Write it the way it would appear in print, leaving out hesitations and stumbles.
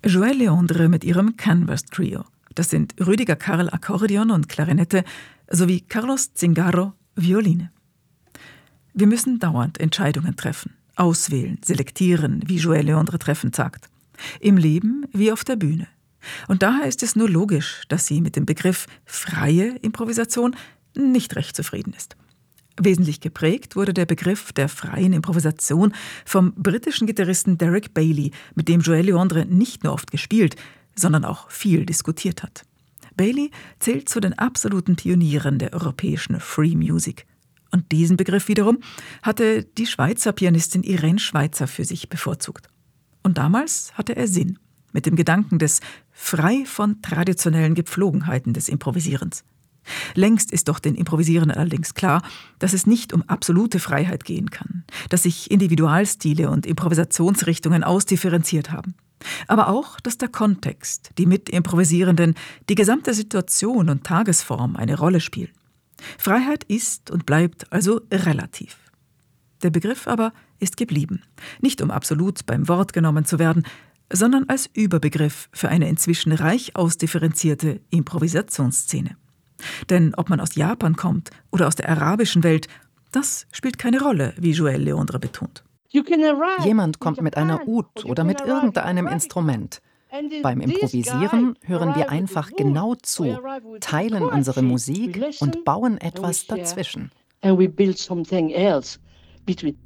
Joël Leandre mit ihrem Canvas Trio. Das sind Rüdiger Karl Akkordeon und Klarinette sowie Carlos Zingaro Violine. Wir müssen dauernd Entscheidungen treffen, auswählen, selektieren, wie Joël Leandre treffend sagt. Im Leben wie auf der Bühne. Und daher ist es nur logisch, dass sie mit dem Begriff freie Improvisation nicht recht zufrieden ist. Wesentlich geprägt wurde der Begriff der freien Improvisation vom britischen Gitarristen Derek Bailey, mit dem Joël Leandre nicht nur oft gespielt, sondern auch viel diskutiert hat. Bailey zählt zu den absoluten Pionieren der europäischen Free Music. Und diesen Begriff wiederum hatte die Schweizer Pianistin Irene Schweizer für sich bevorzugt. Und damals hatte er Sinn, mit dem Gedanken des frei von traditionellen Gepflogenheiten des Improvisierens. Längst ist doch den Improvisierenden allerdings klar, dass es nicht um absolute Freiheit gehen kann, dass sich Individualstile und Improvisationsrichtungen ausdifferenziert haben. Aber auch, dass der Kontext, die Mitimprovisierenden, die gesamte Situation und Tagesform eine Rolle spielen. Freiheit ist und bleibt also relativ. Der Begriff aber ist geblieben, nicht um absolut beim Wort genommen zu werden, sondern als Überbegriff für eine inzwischen reich ausdifferenzierte Improvisationsszene. Denn ob man aus Japan kommt oder aus der arabischen Welt, das spielt keine Rolle, wie Joël Leandre betont. Jemand kommt mit einer Oud oder mit irgendeinem Instrument. Beim Improvisieren hören wir einfach genau zu, teilen unsere Musik und bauen etwas dazwischen. And we build something else between.